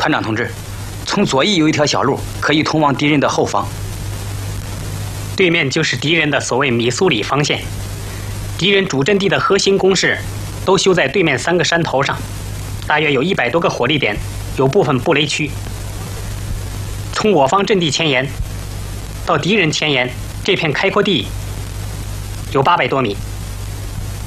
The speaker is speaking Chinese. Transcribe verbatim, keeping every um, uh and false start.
团长同志，从左翼有一条小路，可以通往敌人的后方。 对面就是敌人的所谓米苏里防线，敌人主阵地的核心工事都修在对面三个山头上，大约有一百多个火力点，有部分布雷区。从我方阵地前沿到敌人前沿，这片开阔地有八百多米。